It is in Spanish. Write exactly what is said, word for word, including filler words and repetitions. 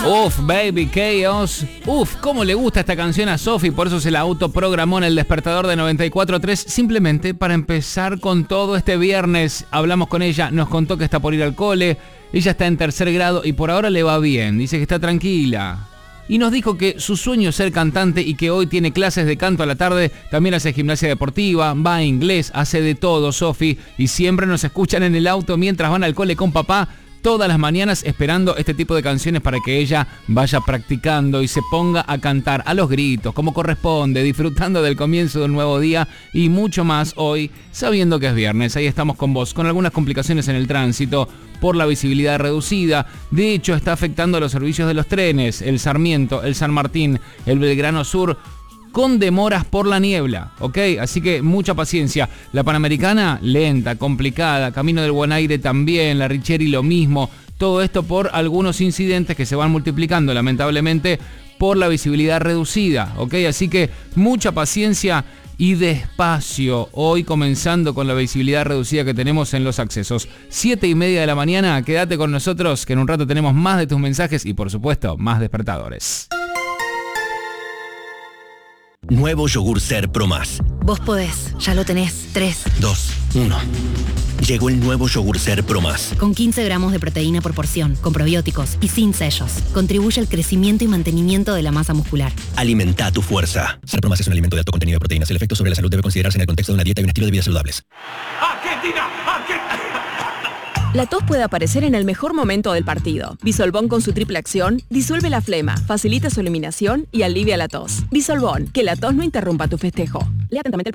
Uf, Baby Chaos. Uf, cómo le gusta esta canción a Sofi, por eso se la autoprogramó en el despertador de noventa y cuatro punto tres, simplemente para empezar con todo este viernes. Hablamos con ella, nos contó que está por ir al cole, ella está en tercer grado y por ahora le va bien, dice que está tranquila. Y nos dijo que su sueño es ser cantante y que hoy tiene clases de canto a la tarde, también hace gimnasia deportiva, va a inglés, hace de todo, Sofi, y siempre nos escuchan en el auto mientras van al cole con papá, todas las mañanas esperando este tipo de canciones para que ella vaya practicando y se ponga a cantar a los gritos, como corresponde, disfrutando del comienzo de un nuevo día y mucho más hoy, sabiendo que es viernes. Ahí estamos con vos, con algunas complicaciones en el tránsito por la visibilidad reducida. De hecho, está afectando a los servicios de los trenes, el Sarmiento, el San Martín, el Belgrano Sur, con demoras por la niebla, ¿ok? Así que mucha paciencia. La Panamericana, lenta, complicada. Camino del Buen Aire también, la Richeri lo mismo. Todo esto por algunos incidentes que se van multiplicando, lamentablemente, por la visibilidad reducida, ¿ok? Así que mucha paciencia y despacio. Hoy comenzando con la visibilidad reducida que tenemos en los accesos. Siete y media de la mañana, quédate con nosotros, que en un rato tenemos más de tus mensajes y, por supuesto, más despertadores. Nuevo yogur Ser Pro Más. Vos podés, ya lo tenés. tres, dos, uno. Llegó el nuevo yogur Ser Pro Más. Con quince gramos de proteína por porción, con probióticos y sin sellos. Contribuye al crecimiento y mantenimiento de la masa muscular. Alimenta tu fuerza. Ser Pro Más es un alimento de alto contenido de proteínas. El efecto sobre la salud debe considerarse en el contexto de una dieta y un estilo de vida saludables. ¡Argentina! ¡Argentina! La tos puede aparecer en el mejor momento del partido. Bisolbón con su triple acción disuelve la flema, facilita su eliminación y alivia la tos. Bisolbón, que la tos no interrumpa tu festejo. Lea atentamente el